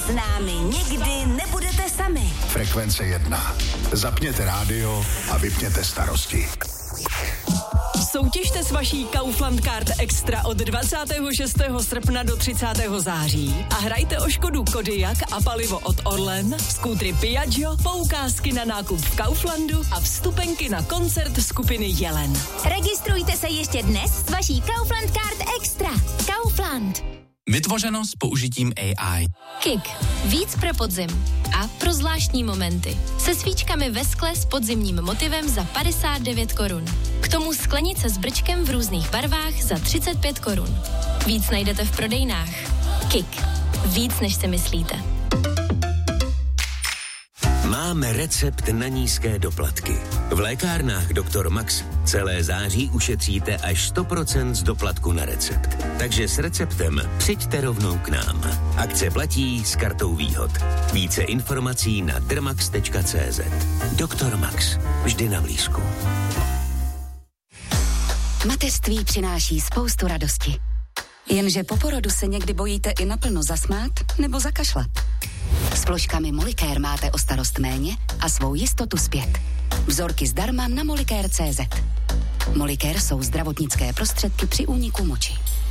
S námi nikdy nebudete sami. Frekvence 1. Zapněte rádio a vypněte starosti. Soutěžte s vaší Kaufland Card Extra od 26. srpna do 30. září a hrajte o Škodu Kodiaq a palivo od Orlen, skútry Piaggio, poukázky na nákup v Kauflandu a vstupenky na koncert skupiny Jelen. Registrujte se ještě dnes s vaší Kaufland Card Extra. Kaufland. Vytvořeno s použitím AI. Kik. Víc pro podzim. A pro zvláštní momenty. Se svíčkami ve skle s podzimním motivem za 59 korun. K tomu sklenice s brčkem v různých barvách za 35 korun. Víc najdete v prodejnách. Kik. Víc, než si myslíte. Máme recept na nízké doplatky. V lékárnách Dr. Max celé září ušetříte až 100% z doplatku na recept. Takže s receptem přijďte rovnou k nám. Akce platí s kartou výhod. Více informací na drmax.cz. Dr. Max. Vždy na blízku. Mateřství přináší spoustu radosti. Jenže po porodu se někdy bojíte i naplno zasmát nebo zakašlat. S ploškami Molicare máte o starost méně a svou jistotu zpět. Vzorky zdarma na Molicare.cz. Molicare jsou zdravotnické prostředky při úniku moči.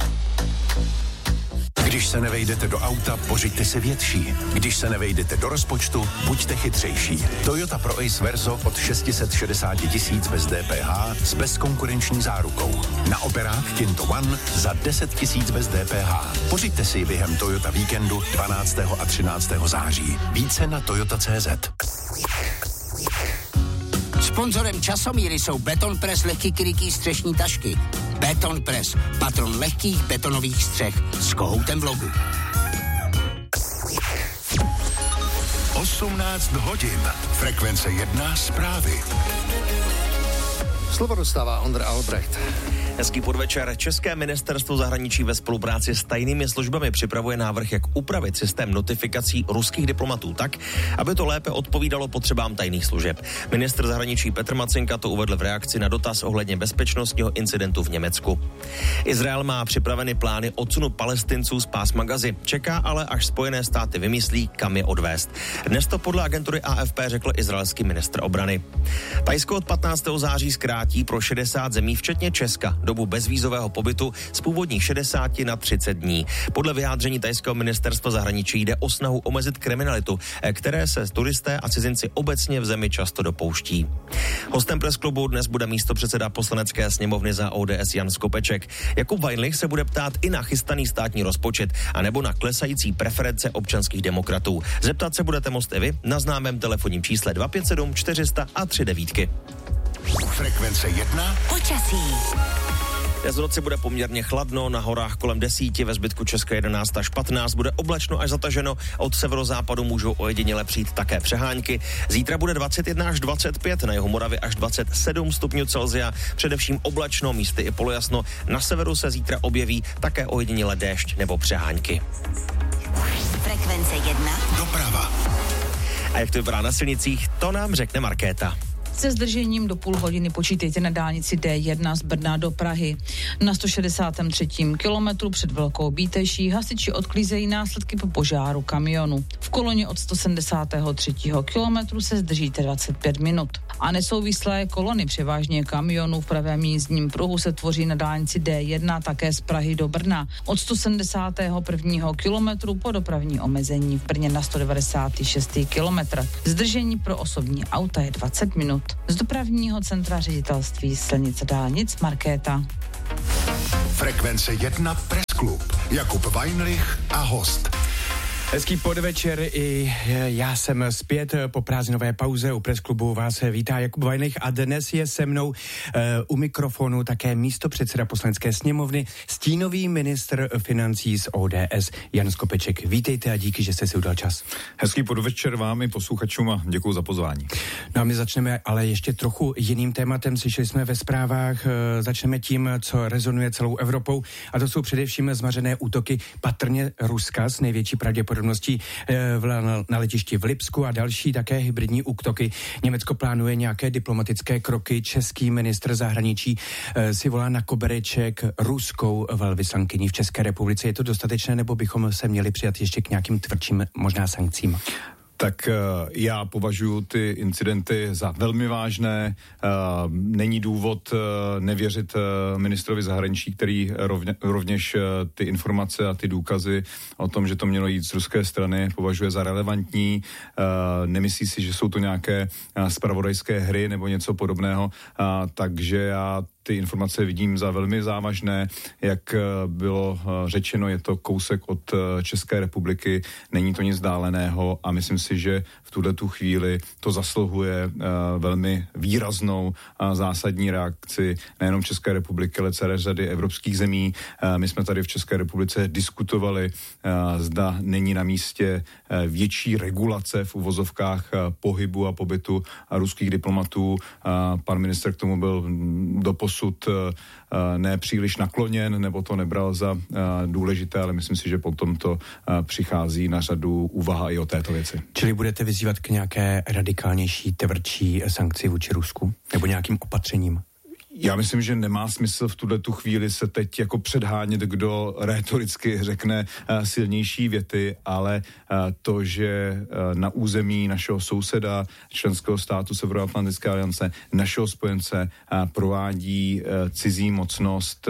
Když se nevejdete do auta, pořiďte si větší. Když se nevejdete do rozpočtu, buďte chytřejší. Toyota Pro Ace Verso od 660 000 bez DPH s bezkonkurenční zárukou. Na operách Kinto One za 10 000 bez DPH. Pořiďte si ji během Toyota Víkendu 12. a 13. září. Více na toyota.cz. Sponzorem Časomíry jsou Betonpress lehký krytý střešní tašky. Betonpress, patron lehkých betonových střech s kohoutem v logu. 18 hodin. Frekvence 1 zprávy. Slovo dostává Ondra Albrecht. Hezký podvečer. České ministerstvo zahraničí ve spolupráci s tajnými službami připravuje návrh, jak upravit systém notifikací ruských diplomatů tak, aby to lépe odpovídalo potřebám tajných služeb. Ministr zahraničí Petr Macinka to uvedl v reakci na dotaz ohledně bezpečnostního incidentu v Německu. Izrael má připraveny plány odsunu Palestinců z pásma Gazy. Čeká ale, až Spojené státy vymyslí, kam je odvést. Dnes to podle agentury AFP řekl izraelský ministr obrany. Thajsko od 15. září zkrátí pro 60 zemí, včetně Česka, dobu bezvízového pobytu z původních 60 na 30 dní. Podle vyjádření thajského ministerstva zahraničí jde o snahu omezit kriminalitu, které se turisté a cizinci obecně v zemi často dopouští. Hostem pressklubu dnes bude místopředseda Poslanecké sněmovny za ODS Jan Skopeček. Jakub Vajnlich se bude ptát i na chystaný státní rozpočet anebo na klesající preference občanských demokratů. Zeptat se budete moct i vy na známém telefonním čísle 257 400 a 39. Frekvence 1. Počasí. Dnes v noci bude poměrně chladno, na horách kolem 10, ve zbytku Česka 11 až 15, bude oblačno až zataženo, od severozápadu můžou ojediněle přijít také přehánky. Zítra bude 21 až 25, na jihu Moravy až 27 stupňů Celsia, především oblačno, místy i polojasno. Na severu se zítra objeví také ojediněle déšť nebo přehánky. Frekvence 1. Doprava. A jak to vypadá na silnicích, to nám řekne Markéta. Se zdržením do půl hodiny počítejte na dálnici D1 z Brna do Prahy. Na 163. kilometru před Velkou Bíteší hasiči odklízejí následky po požáru kamionu. V koloně od 173. kilometru se zdržíte 25 minut. A nesouvislé kolony, převážně kamionů v pravém jízdním pruhu, se tvoří na dálnici D1 také z Prahy do Brna. Od 171. kilometru po dopravní omezení v Brně na 196. kilometr. Zdržení pro osobní auta je 20 minut. Z dopravního centra ředitelství silnic dálnic Markéta. Frekvence 1 Pressklub. Jakub Vajnlich a host. Hezký podvečer, i já jsem zpět po prázdninové pauze u Pressklubu. Vás vítá Jakub Vajnlich a dnes je se mnou u mikrofonu také místopředseda Poslanecké sněmovny, stínový ministr financí z ODS Jan Skopeček. Vítejte a díky, že jste si udal čas. Hezký podvečer vám i posluchačům a děkuji za pozvání. No a my začneme ale ještě trochu jiným tématem. Slyšeli jsme ve zprávách, začneme tím, co rezonuje celou Evropou, a to jsou především zmařené útoky patrně Ruska s největší pravděpodobností pravděpodobností na letišti v Lipsku a další také hybridní útoky. Německo plánuje nějaké diplomatické kroky. Český ministr zahraničí si volá na kobereček ruskou velvyslankyni v České republice. Je to dostatečné, nebo bychom se měli přijat ještě k nějakým tvrdším možná sankcím? Tak já považuji ty incidenty za velmi vážné. Není důvod nevěřit ministrovi zahraničí, který rovněž ty informace a ty důkazy o tom, že to mělo jít z ruské strany, považuje za relevantní. Nemyslí si, že jsou to nějaké zpravodajské hry nebo něco podobného. Takže já ty informace vidím za velmi závažné. Jak bylo řečeno, je to kousek od České republiky, není to nic dáleného a myslím si, že v tuhletu chvíli to zasluhuje velmi výraznou a zásadní reakci nejenom České republiky, ale celé řady evropských zemí. My jsme tady v České republice diskutovali, zda není na místě větší regulace v uvozovkách pohybu a pobytu ruských diplomatů. Pan ministr k tomu byl doposud nepříliš nakloněn, nebo to nebral za důležité, ale myslím si, že potom to přichází na řadu úvaha i o této věci. Čili budete vyzývat k nějaké radikálnější, tvrdší sankci vůči Rusku? Nebo nějakým opatřením? Já myslím, že nemá smysl v tuhletu chvíli se teď jako předhánět, kdo rétoricky řekne silnější věty, ale to, že na území našeho souseda, členského státu Severoatlantické aliance, našeho spojence provádí cizí mocnost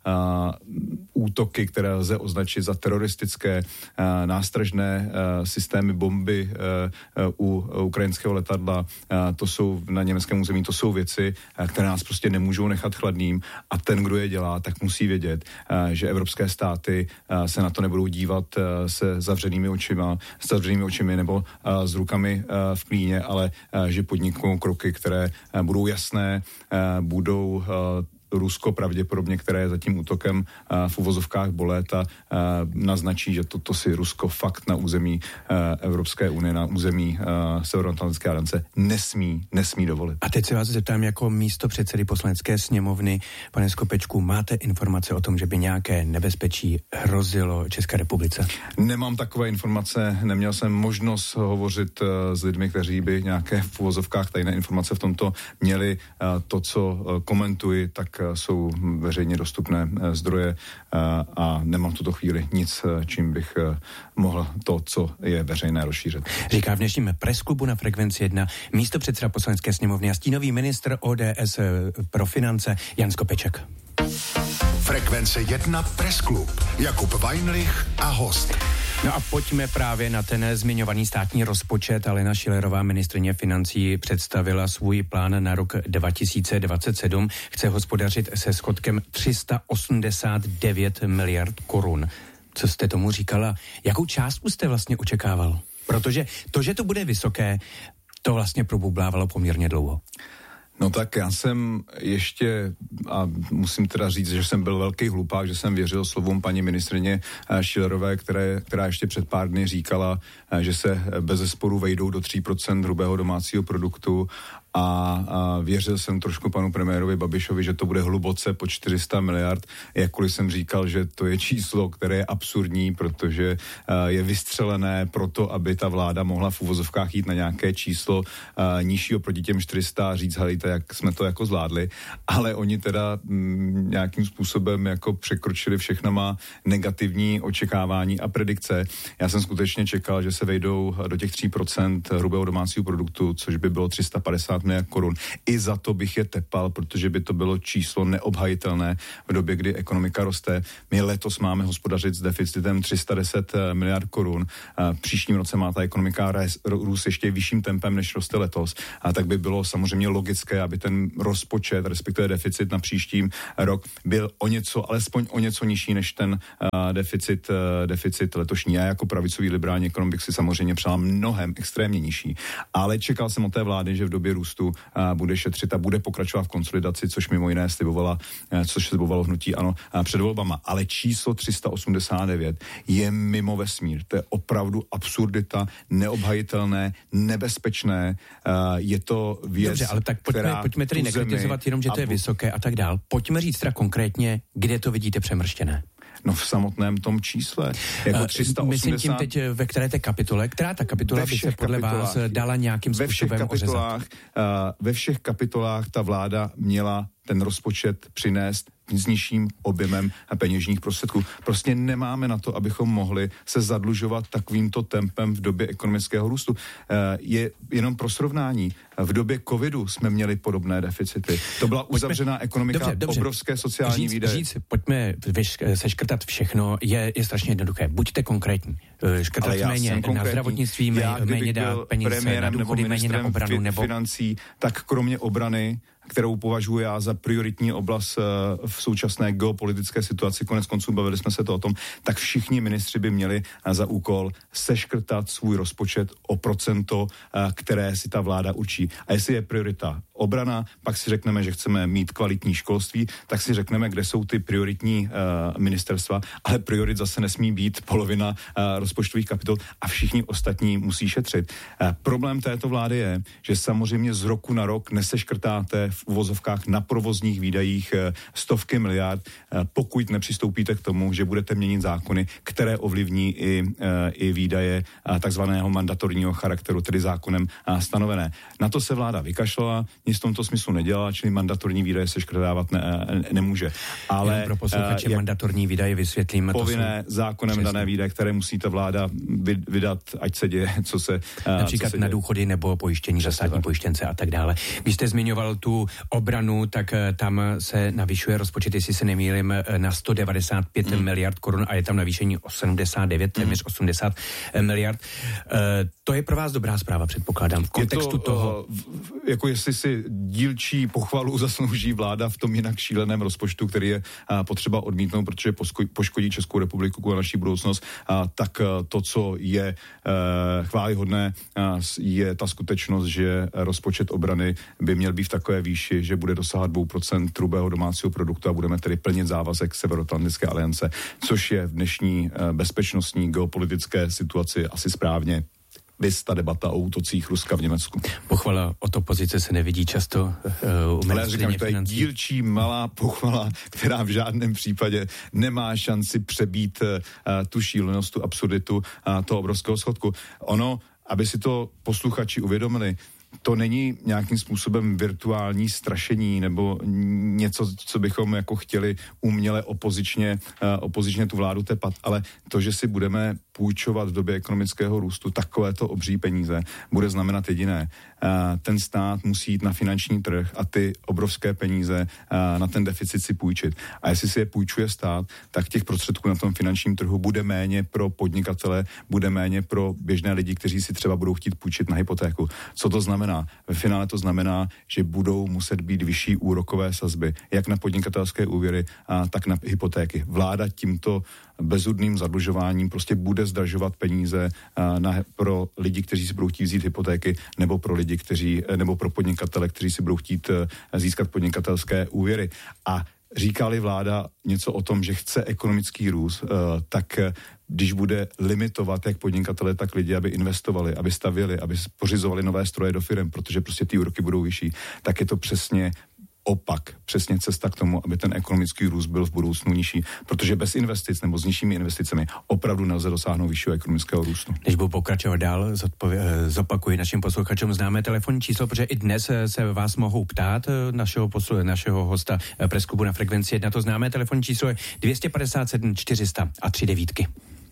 útoky, které lze označit za teroristické, nástražné systémy bomby u ukrajinského letadla, to jsou na německém území, to jsou věci, které nás prostě nemůžou nechat chladným a ten, kdo je dělá, tak musí vědět, že evropské státy se na to nebudou dívat se zavřenými očimi nebo s rukami v klíně, ale že podniknou kroky, které budou jasné, budou Rusko pravděpodobně, které je za tím útokem v uvozovkách bolet a naznačí, že toto si Rusko fakt na území Evropské unie, na území Severoatlantické aliance nesmí dovolit. A teď se vás zeptám jako místopředsedy Poslanecké sněmovny, pane Skopečku, máte informace o tom, že by nějaké nebezpečí hrozilo České republice? Nemám takové informace, neměl jsem možnost hovořit s lidmi, kteří by nějaké v uvozovkách tajné informace v tomto měli. To, co komentuji, tak jsou veřejně dostupné zdroje a nemám v tuto chvíli nic, čím bych mohl to, co je veřejné, rozšířit. Říká v dnešním presklubu na Frekvenci 1 místopředseda Poslanecké sněmovny a stínový ministr ODS pro finance Jan Skopeček. Frekvence 1 Pressklub. Jakub Weinrich a host. No a pojďme právě na ten zmiňovaný státní rozpočet. Alena Schillerová, ministryně financí, představila svůj plán na rok 2027. Chce hospodařit se schodkem 389 miliard korun. Co jste tomu říkala? Jakou částku jste vlastně očekával? Protože to, že to bude vysoké, to vlastně probublávalo poměrně dlouho. No tak já jsem ještě, a musím teda říct, že jsem byl velký hlupák, že jsem věřil slovům paní ministryně Schillerové, která ještě před pár dny říkala, že se bezesporu vejdou do 3% hrubého domácího produktu a věřil jsem trošku panu premiérovi Babišovi, že to bude hluboce po 400 miliard, jakkoliv jsem říkal, že to je číslo, které je absurdní, protože je vystřelené proto, aby ta vláda mohla v uvozovkách jít na nějaké číslo nižší oproti těm 400 a říct, helejte, jak jsme to jako zvládli, ale oni teda nějakým způsobem jako překročili všechna má negativní očekávání a predikce. Já jsem skutečně čekal, že se vejdou do těch 3% hrubého domácího produktu, což by bylo 350 miliard korun. I za to bych je tepal, protože by to bylo číslo neobhajitelné v době, kdy ekonomika roste. My letos máme hospodařit s deficitem 310 miliard korun. V příštím roce má ta ekonomika růst ještě vyšším tempem, než roste letos. A tak by bylo samozřejmě logické, aby ten rozpočet, respektive deficit na příštím rok byl alespoň o něco nižší než ten deficit letošní. Já jako pravicový liberální ekonom bych si samozřejmě přál mnohem extrémně nižší. Ale čekal jsem od té vlády, že v době růstu bude šetřit a bude pokračovat v konsolidaci, což mimo jiné slibovalo hnutí ANO před volbama. Ale číslo 389 je mimo vesmír. To je opravdu absurdita, neobhajitelné, nebezpečné. Je to věc, dobře, ale tak pojďme tedy nekritizovat jenom, že to je vysoké a tak dál. Pojďme říct teda konkrétně, kde to vidíte přemrštěné. No v samotném tom čísle. Jako 380... Myslím tím teď ve které té kapitole? Která ta kapitola by se podle vás dala nějakým způsobem ořezat? Ve všech kapitolách ta vláda měla ten rozpočet přinést s nižším objemem peněžních prostředků. Prostě nemáme na to, abychom mohli se zadlužovat takovýmto tempem v době ekonomického růstu. Je jenom pro srovnání. V době covidu jsme měli podobné deficity. To byla uzavřená ekonomika, dobře. Obrovské sociální výdaje. Pojďme seškrtat všechno, je strašně jednoduché. Buďte konkrétní. Škrtat méně na zdravotnictví, méně dát peníze na důchody, méně na obranu nebo financí, tak kromě obrany, kterou považuji já za prioritní oblast v současné geopolitické situaci, konec konců bavili jsme se to o tom, tak všichni ministři by měli za úkol seškrtat svůj rozpočet o procento, které si ta vláda určí. A jestli je priorita obrana, pak si řekneme, že chceme mít kvalitní školství, tak si řekneme, kde jsou ty prioritní ministerstva, ale priorit zase nesmí být polovina rozpočtových kapitol a všichni ostatní musí šetřit. Problém této vlády je, že samozřejmě z roku na rok neseškrtáte v uvozovkách na provozních výdajích stovky miliard, pokud nepřistoupíte k tomu, že budete měnit zákony, které ovlivní i výdaje takzvaného mandatorního charakteru, tedy zákonem stanovené. Na to se vláda vykašlala, nic v tomto smyslu nedělala, čili mandatorní výdaje se škrtávat nemůže. Ale jenom pro posluchače mandatorní výdaje vysvětlíme. Povinné zákonem přesně dané výdaje, které musí ta vláda vydat, ať se děje, co se například na důchody nebo pojištění za státní pojištěnce a tak dále. Když jste zmiňoval tu obranu, tak tam se navyšuje rozpočet, jestli se nemýlím, na 195 miliard korun a je tam navýšení o 79, téměř 80 miliard. To je pro vás dobrá zpráva, předpokládám, v kontextu toho. Jako jestli si dílčí pochvalu zaslouží vláda v tom jinak šíleném rozpočtu, který je potřeba odmítnout, protože poškodí Českou republiku a naší budoucnost, tak to, co je chvályhodné, je ta skutečnost, že rozpočet obrany by měl být v takové výši, že bude dosáhat 2% hrubého domácího produktu a budeme tedy plnit závazek Severoatlantické aliance, což je v dnešní bezpečnostní geopolitické situaci asi správně. Vys ta debata o útocích Ruska v Německu. Pochvala od opozice se nevidí často u ministryně financí. Ale já říkám, to je dílčí malá pochvala, která v žádném případě nemá šanci přebít tu šílenost, tu absurditu toho obrovského schodku. Ono, aby si to posluchači uvědomili, to není nějakým způsobem virtuální strašení nebo něco, co bychom jako chtěli uměle opozičně tu vládu tepat, ale to, že si budeme půjčovat v době ekonomického růstu takovéto obří peníze, bude znamenat jediné. Ten stát musí jít na finanční trh a ty obrovské peníze na ten deficit si půjčit. A jestli si je půjčuje stát, tak těch prostředků na tom finančním trhu bude méně pro podnikatele, bude méně pro běžné lidi, kteří si třeba budou chtít půjčit na hypotéku. Co to znamená? Ve finále to znamená, že budou muset být vyšší úrokové sazby, jak na podnikatelské úvěry, tak na hypotéky. Vláda tímto bezudným zadlužováním prostě bude zdražovat peníze pro lidi, kteří si budou chtít vzít hypotéky, nebo pro lidi, nebo pro podnikatele, kteří si budou chtít získat podnikatelské úvěry. A říká-li vláda něco o tom, že chce ekonomický růst, tak když bude limitovat jak podnikatele, tak lidi, aby investovali, aby stavěli, aby pořizovali nové stroje do firem, protože prostě ty úroky budou vyšší, tak je to přesně opak, přesně cesta k tomu, aby ten ekonomický růst byl v budoucnu nižší, protože bez investic nebo s nižšími investicemi opravdu nelze dosáhnout vyššího ekonomického růstu. Než budu pokračovat dál, zopakuji našim posluchačům známé telefonní číslo, protože i dnes se vás mohou ptát našeho hosta Press Clubu na Frekvenci 1. To známé telefonní číslo je 257 400 a 3 devítky.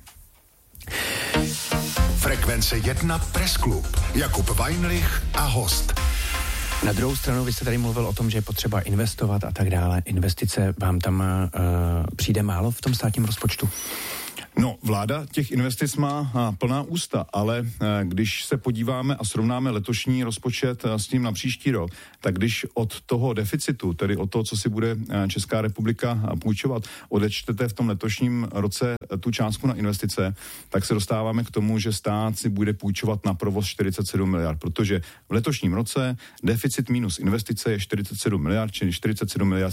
Frekvence 1 Press Club. Jakub Weinrich a host. Na druhou stranu, vy jste tady mluvil o tom, že je potřeba investovat a tak dále. Investice vám tam přijde málo v tom státním rozpočtu? No, vláda těch investic má plná ústa, ale když se podíváme a srovnáme letošní rozpočet s tím na příští rok, tak když od toho deficitu, tedy od toho, co si bude Česká republika půjčovat, odečtete v tom letošním roce tu částku na investice, tak se dostáváme k tomu, že stát si bude půjčovat na provoz 47 miliard, protože v letošním roce deficit minus investice je 47 miliard, čili 47 miliard si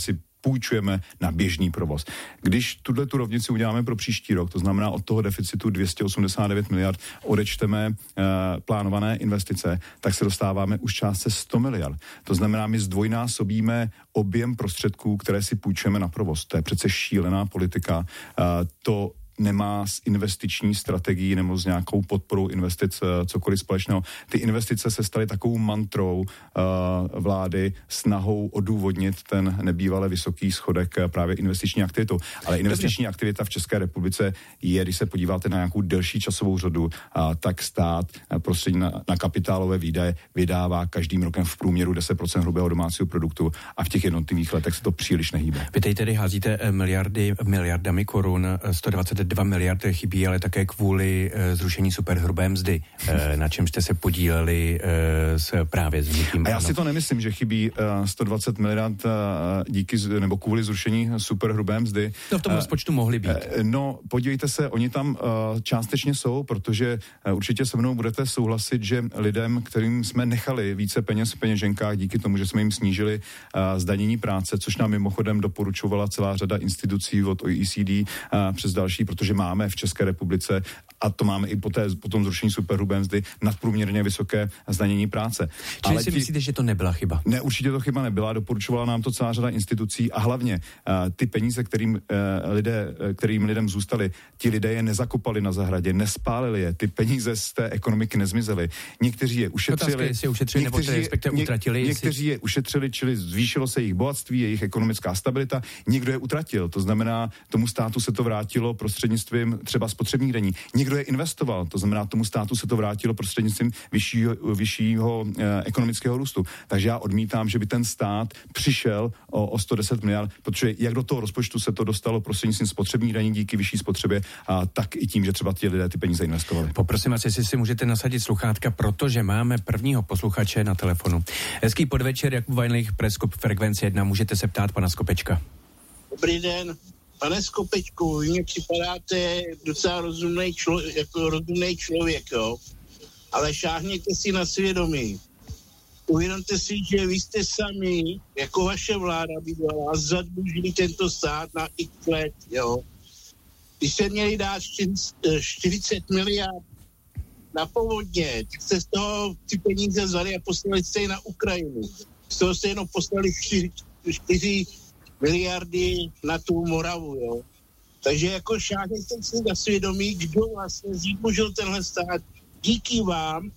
půjčujeme na běžný provoz. Když tu rovnici uděláme pro příští rok, to znamená od toho deficitu 289 miliard odečteme plánované investice, tak se dostáváme už částce 100 miliard. To znamená, my zdvojnásobíme objem prostředků, které si půjčujeme na provoz. To je přece šílená politika. To nemá s investiční strategií nebo s nějakou podporou investic cokoliv společného. Ty investice se staly takovou mantrou vlády, snahou odůvodnit ten nebývale vysoký schodek právě investiční aktivitou. Ale investiční aktivita v České republice je, když se podíváte na nějakou delší časovou řadu, tak stát prostřední na kapitálové výdaje vydává každým rokem v průměru 10% hrubého domácího produktu a v těch jednotlivých letech se to příliš nehýbe. Vy tady házíte miliardami korun, 122 miliard chybí, ale také kvůli zrušení superhrubé mzdy. Na čem jste se podíleli právě s hnutím? A já si to nemyslím, že chybí 120 miliard nebo kvůli zrušení superhrubé mzdy. No v tom rozpočtu mohly být. No, podívejte se, oni tam částečně jsou, protože určitě se mnou budete souhlasit, že lidem, kterým jsme nechali více peněz v peněženkách díky tomu, že jsme jim snížili zdanění práce, což nám mimochodem doporučovala celá řada institucí od OECD přes další, protože máme v České republice, a to máme i po tom zrušení superhrubé mzdy, nadprůměrně vysoké zdanění práce. Čili si myslíte, že to nebyla chyba? Ne, určitě to chyba nebyla, doporučovala nám to celá řada institucí a hlavně ty peníze, kterým lidem zůstaly, ti lidé je nezakopali na zahradě, nespálili je, ty peníze z té ekonomiky nezmizely. Někteří je ušetřili, někteří je ušetřili, čili zvýšilo se jejich bohatství, jejich ekonomická stabilita, někdo je utratil, to znamená, tomu státu se to vrátilo prostřednictvím třeba spotřebních daní. Někdo je investoval, to znamená, tomu státu se to vrátilo prostřednictvím vyššího ekonomického růstu. Takže já odmítám, že by ten stát přišel o 110 miliard, protože jak do toho rozpočtu se to dostalo prostřednictvím spotřebních daní díky vyšší spotřebě, tak i tím, že třeba ti lidé ty peníze investovali. Poprosím vás, jestli si můžete nasadit sluchátka, protože máme prvního posluchače na telefonu. Hezký podvečer, Jakub Vajnlich, Preskop Frekvence 1, můžete se ptát pana Skopečka. Dobrý den. Pane Skopečku, vy mi připadáte docela rozumný člověk, jo? Ale šáhněte si na svědomí. Uvědomte si, že vy jste sami, jako vaše vláda bývala, zadlužili tento stát na x let, jo? Když jste měli dát 40 miliard na povodně, tak jste z toho ty peníze vzali a poslali jste je na Ukrajinu. Z toho jste jenom poslali 4 miliardy na tu Moravu, jo. Takže jako šáhněte si na svědomí, kdo vlastně zadlužil tenhle stát. Díky vám,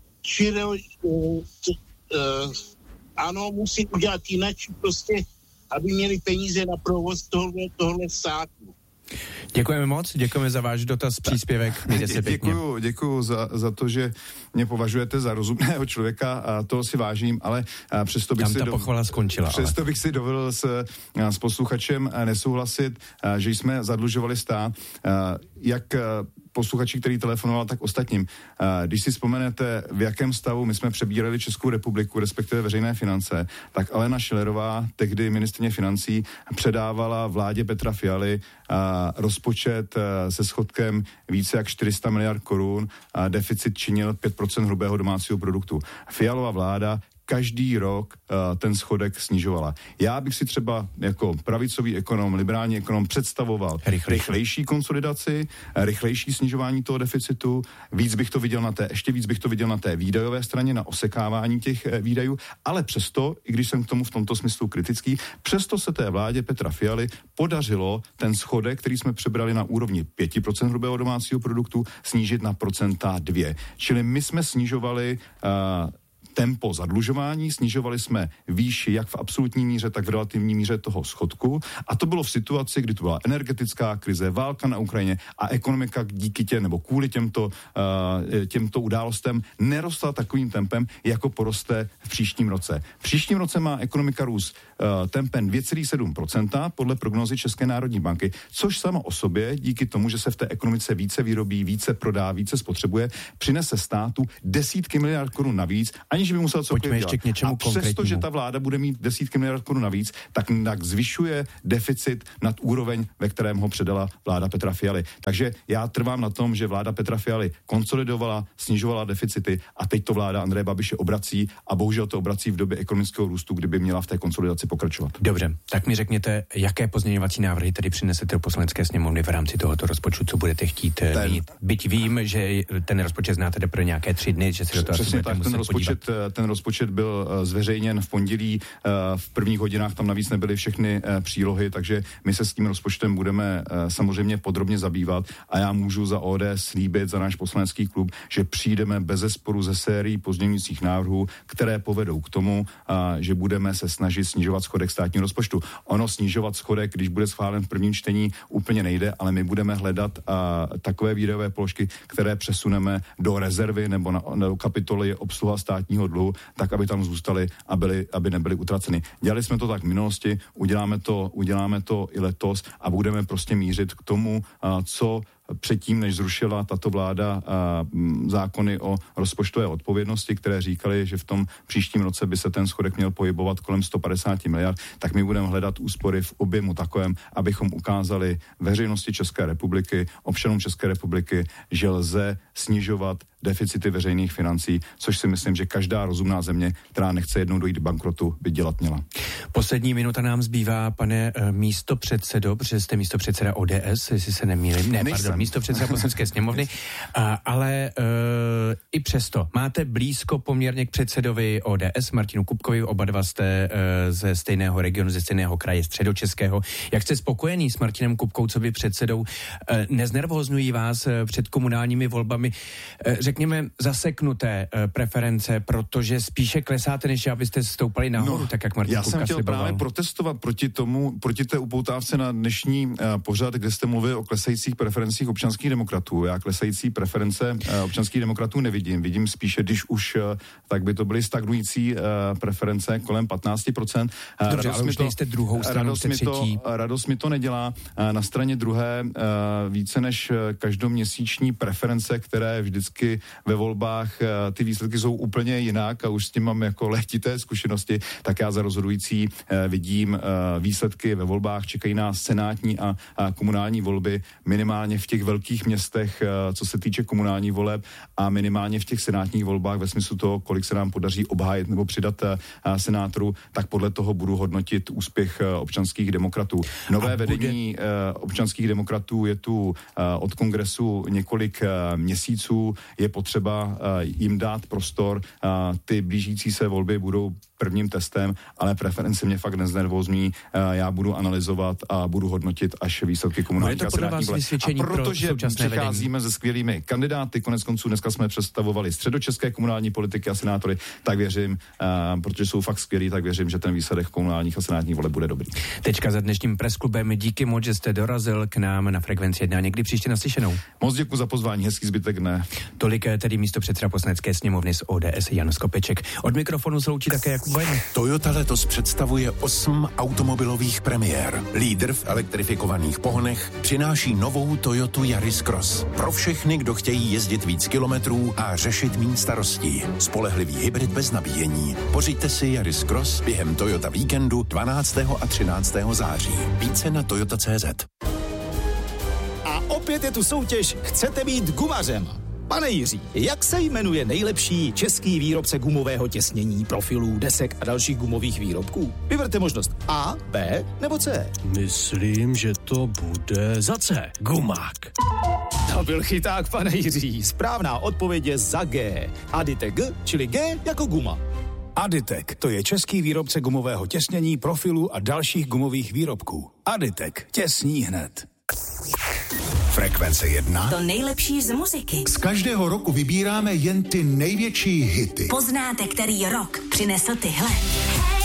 ano, musí udělat jinak, prostě, aby měli peníze na provoz tohle státu. Děkujeme moc, děkujeme za váš dotaz, příspěvek. Mějte se pěkně. Děkuju za to, že mě považujete za rozumného člověka, a toho si vážím, ale přesto bych si dovolil s posluchačem nesouhlasit, že jsme zadlužovali stát. Jak posluchači, který telefonoval, tak ostatním. Když si vzpomenete, v jakém stavu my jsme přebírali Českou republiku, respektive veřejné finance, tak Alena Schillerová, tehdy ministryně financí, předávala vládě Petra Fialy rozpočet se schodkem více jak 400 miliard korun a deficit činil 5% hrubého domácího produktu. Fialova vláda každý rok ten schodek snižovala. Já bych si třeba jako pravicový ekonom, liberální ekonom představoval rychlejší konsolidaci, rychlejší snižování toho deficitu, ještě víc bych to viděl na té výdajové straně, na osekávání těch výdajů, ale přesto, i když jsem k tomu v tomto smyslu kritický, přesto se té vládě Petra Fialy podařilo ten schodek, který jsme přebrali na úrovni 5% hrubého domácího produktu, snížit na 2%. Čili my jsme snižovali tempo zadlužování, snižovali jsme výši jak v absolutní míře, tak v relativní míře toho schodku. A to bylo v situaci, kdy tu byla energetická krize, válka na Ukrajině a ekonomika kvůli těmto událostem nerostla takovým tempem, jako poroste v příštím roce. V příštím roce má ekonomika růst tempem 2,7% podle prognózy České národní banky, což samo o sobě, díky tomu, že se v té ekonomice více vyrobí, více prodá, více spotřebuje, přinese státu desítky miliard korun navíc, aniž že by musel cokoliv dělat. Ještě k něčemu a přesto, že ta vláda bude mít desítky miliard korun navíc, tak zvyšuje deficit nad úroveň, ve kterém ho předala vláda Petra Fialy. Takže já trvám na tom, že vláda Petra Fialy konsolidovala, snižovala deficity a teď to vláda Andreje Babiše obrací a bohužel to obrací v době ekonomického růstu, kdyby měla v té konsolidaci pokračovat. Dobře, tak mi řekněte, jaké pozměňovací návrhy tedy přinesete do Poslanecké sněmovny v rámci tohoto rozpočtu, co budete chtít mít. Byť vím, že ten rozpočet znáte teprve nějaké 3 dny, že se do toho přesně tak, ten rozpočet byl zveřejněn v pondělí, v prvních hodinách tam navíc nebyly všechny přílohy, takže my se s tím rozpočtem budeme samozřejmě podrobně zabývat a já můžu za ODS slíbit, za náš poslanecký klub, že přijdeme bezesporu ze sérií pozměňujících návrhů, které povedou k tomu, že budeme se snažit snižovat schodek státního rozpočtu. Ono snižovat schodek, když bude schválen v prvním čtení, úplně nejde, ale my budeme hledat takové výdajové položky, které přesuneme do rezervy nebo do kapitoly obsluha státního dluhu, tak aby tam zůstaly, aby nebyly utraceny. Dělali jsme to tak v minulosti, uděláme to i letos a budeme prostě mířit k tomu, co předtím, než zrušila tato vláda zákony o rozpočtové odpovědnosti, které říkaly, že v tom příštím roce by se ten schodek měl pohybovat kolem 150 miliard, tak my budeme hledat úspory v objemu takovém, abychom ukázali veřejnosti České republiky, občanům České republiky, že lze snižovat deficity veřejných financí, což si myslím, že každá rozumná země, která nechce jednou dojít k bankrotu, by dělat měla. Poslední minuta nám zbývá, pane místopředsedo, protože jste místopředseda ODS, jestli se nemýlím. Místopředseda Poslanecké sněmovny, ale i přesto máte blízko poměrně k předsedovi ODS, Martinu Kupkovi, oba dva jste ze stejného regionu, ze stejného kraje středočeského. Jak jste spokojený s Martinem Kupkou, co by předsedou? Neznervóznují vás před komunálními volbami, řekněme, zaseknuté preference, protože spíše klesáte, než abyste stoupali nahoru, tak jak Martin Kupka sliboval? Já jsem chtěl právě protestovat proti té upoutávce na dnešní pořad, kde jste mluvil o klesajících preferencích občanských demokratů. Já klesající preference občanských demokratů nevidím. Vidím spíše, když už, tak by to byly stagnující preference kolem 15%. Dobře, ale už nejste druhou stranou, jste třetí. Radost mi to nedělá. Na straně druhé více než každoměsíční preference, které vždycky ve volbách ty výsledky jsou úplně jinak a už s tím mám jako lehtité zkušenosti, tak já za rozhodující vidím výsledky ve volbách. Čekají nás senátní a komunální volby minimálně v těch velkých městech, co se týče komunální voleb a minimálně v těch senátních volbách ve smyslu toho, kolik se nám podaří obhájit nebo přidat senátorů, tak podle toho budu hodnotit úspěch občanských demokratů. Nové vedení občanských demokratů je tu od kongresu několik měsíců, je potřeba jim dát prostor, ty blížící se volby budou prvním testem, ale preference mě fakt neznervózní. Já budu analyzovat a budu hodnotit až výsledky komunálních a senátních voleb. A protože přicházíme se skvělými kandidáty, konec konců dneska jsme představovali středočeské komunální politiky a senátory, tak věřím, protože jsou fakt skvělí, tak věřím, že ten výsledek komunálních a senátních voleb bude dobrý. Tečka za dnešním pressklubem. Díky moc, že jste dorazil k nám na Frekvenci 1. Někdy příště naslyšenou. Moc děkuji za pozvání, hezký zbytek dne. Tolik tedy místopředseda Poslanecké sněmovny z ODS Jan Skopeček. Od mikrofonu se loučí také Jakub Vajna. Toyota letos představuje 8 automobilových premiér. Lídr v elektrifikovaných pohonech přináší novou Toyotu Yaris Cross. Pro všechny, kdo chtějí jezdit víc kilometrů a řešit méně starostí. Spolehlivý hybrid bez nabíjení. Pořiďte si Yaris Cross během Toyota víkendu 12. a 13. září. Více na toyota.cz. A opět je tu soutěž Chcete být gumařem? Pane Jiří, jak se jmenuje nejlepší český výrobce gumového těsnění, profilů, desek a dalších gumových výrobků? Vyberte možnost A, B nebo C. Myslím, že to bude za C. Gumák. To byl chyták, pane Jiří. Správná odpověď je za G. Aditek G, čili G jako guma. Aditek, to je český výrobce gumového těsnění, profilů a dalších gumových výrobků. Aditek, těsní hned. Frekvence 1. To nejlepší z muziky. Z každého roku vybíráme jen ty největší hity. Poznáte, který rok přinesl tyhle.